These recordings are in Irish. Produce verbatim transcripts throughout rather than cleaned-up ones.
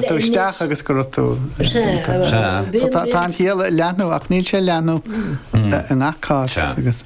tú isteach agus go tú. Tá chéal leanú ach níl sé leanú an achá agus.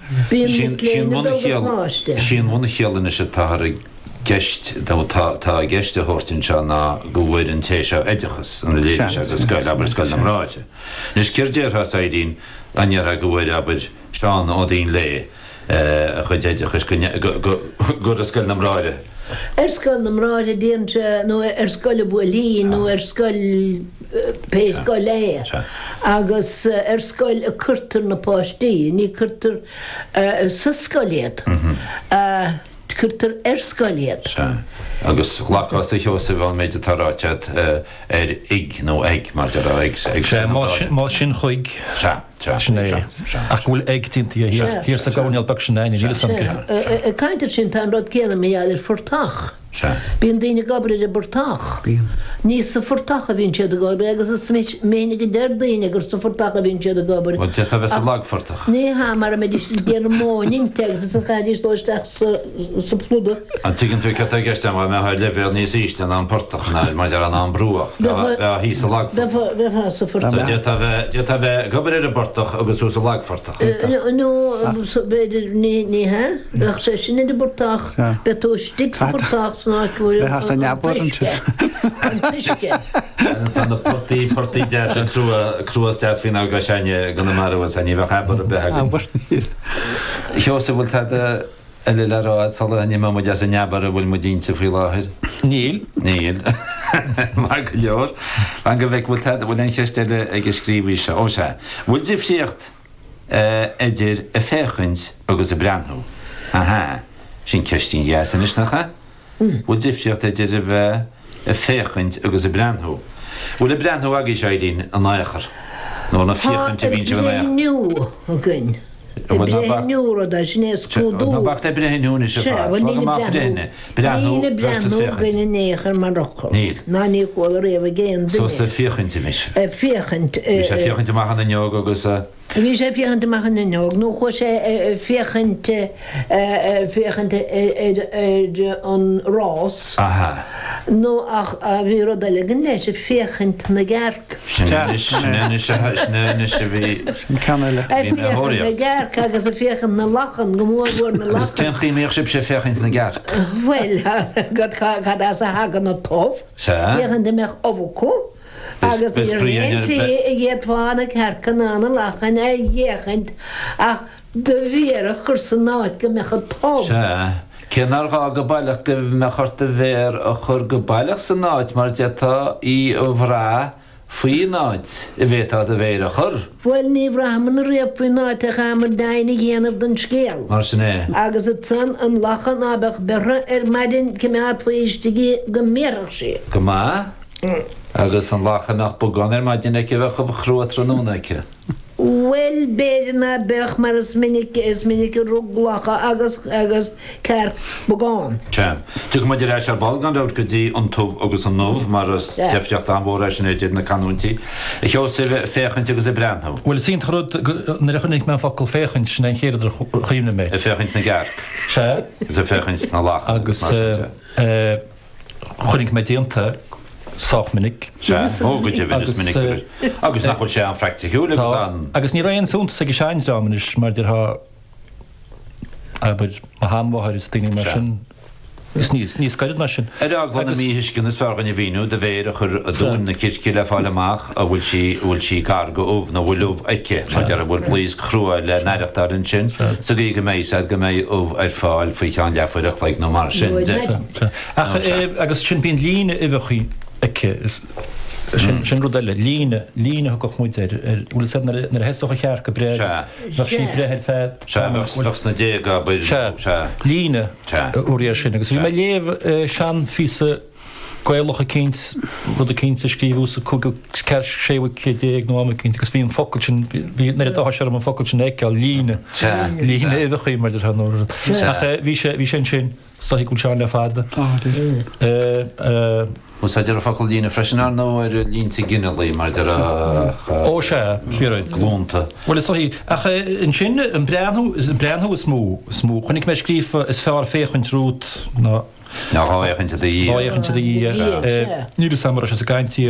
Sin bhna chéalanna sé táthra geist tá geiste hostin se ná go bhfuir an téise éidechas an lé agus scoil aber scoil am ráide. Nus céir has éín aar a go bhfuir aber seán á dín lé a chu éidechas go a scoil am ráide. Er scoil am ráide díonse nó ar scoil buí nó ar scoil pe scoil léir agus ar scoil a curtar na páistí, ní curtar sa scoiliad. Curtar ar scoiliad. Agus chhlachá sa cheo sa bhil méid atárátead ar ig nó ag mar de ag má sin chuig sinné ach bhfuil ag tíntaí hir sa gáinal bag sin éine níl sam. Caiintear sin tá rud céanna méall ar fortach. Bíon daoine gabriad a bortach. Níos sa fortach a bhíonn siad a gabriad agus is ména go deir daoine gur sa fortach a bhíonn siad a gabriad. Bhil te tá bheits a lag fortach. Ní ha mar a méidir déar móning teag sa chaidís dóisteach sa plúda. An tuigeann tú cata gceiste má me haid levéir níos íste an portach ná mar ar an an brúach. Bheith hí sa lag fortach. Bheith ha sa fortach. Dé tá bheith gabriad a bortach agus ús a lag fortach. Nó, beidir ní ha? Ach sé sin idir bortach, bheith tú stig sa bortach Bheith has a neabbaran si. Tá na portaí portaí de an cruas de hín aga seine go na mar a ní bheith hebar a beth. Cheo sa bhfuil tá eile leráid sal a má de a neabbar a bhfuil mu dínta faoi láthir? Níl? Níl. Má go leor. An go bheith bhfuil tá bhfuil an cheistile ag scríbhí se ó se. Bhfuil sih siocht idir a féchaint agus a breanthú. Aha, sin ceistín gheasan is nachcha? Bhfuil difriocht idir a bheith a féchaint agus a breanthú. Bhfuil a breanthú agé séidín an áachar. nó na féchaint a bhíonn se bhna. Niú a gin. Breanúra da sin é scúdú. Na bach é breanúna se fá. Fá má breanne. Breanú versus féchaint. Gine néchar Marocco. Níl. Na ní chóil réh géan. So sa féchaint mis. Féchaint. Bhí sé féchaint amach an neog agus a... Bhí sé féchaint amach an neog. Nó chu sé féchaint féchaint an rás. Aha. nó ach a bhí rud eile gan leis sé féchaint na gcearc. Sinne se bhí... Canile. Na gcearc agus a féchaint na lachan, go mór bhór na lachan. Cén chi méoch sib sé féchaint na gcearc? Well, gad cad as a hagan na tof. Féchaint a meach ovocó. Agus í réintí i ghéadhána cearcan anna lachan a dhéchaint ach de bhíar a chur san náid go meach a tof. Cénar gá go bailach go me chuirta bhéir a chur go bailach san náid mar detá í ó bhrá faoi náid i bhétá a bhéir a chur. Bhfuil ní bhraman a réamh faoi náid a chamar daine ghéanamh den scéal. Mar sin é. Agus a tan an lachan abach berra ar maidin cymad faoistigi go méarach sé. Go má? Agus an lachan nach bogan ar maidin ag bheith go chrúa trónúnaice. Well, beidir na bech mar is minic is minic ruglacha agus agus cer bogáin. Tjam. Tu go maidir eis ar balgan dát go dtí an tumh agus an nómh mar is defteocht an bhór eis éidir na canúntí. I cheo sé féchaint agus a breanthú. Well, sín thrúd na chunig me focail féchaint sin an chéad ar chuimna mé. A féchaint na gcearc. Se? Is a féchaint na lach. Agus chunig me díonta Soch minnig. Ó go dtí bhínas minic. Agus nach bhfuil sé an freictí hiúla agus an... Agus ní raon súnta sa giseinsráman is mar dir ha aber a hamhair is daoine mar sin. Is níos, níos gairid mar sin. Er aglan a míhiscin is fargan i bhíú de bhéir a chur a dún na circi le fáil amach a bhfuil si bhfuil si car go óh na bhfuilúh aice mar dear a bhfuil plís chrúa le neireachtar an sin sa gí go méid go méid óh ar fáil faoi teán deafaireach le nó mar sin. Agus sin bíon líne i bhechuí aice is sin rud eile líne líne go muid ar bhfuil sé nar hesocha chear go breid nach sí breir fé Legus na dé go líne úíar sin agus bhí mé léamh sean físa gaiilecha cinint rud a cinnta scríbhú sa cúga ceir séha céag nó am cinnta agus bhí an focail sin bhí nar dá sear an focail sin éiceáil líne líne i bhechuí mar ar an bhí sin sin Stohi gúil seán le fada. Mus idir a focail lína freisin nó ar línta ginelí mar idir a... Ó sé, clíoid. Glúnta. Well, is stohi, ach in sin an breanthú is smú, smú. Chnig me scrífa is fear féchaint rút na... Na háichaint a dí. Háichaint a dí. Níl samar as a gaintí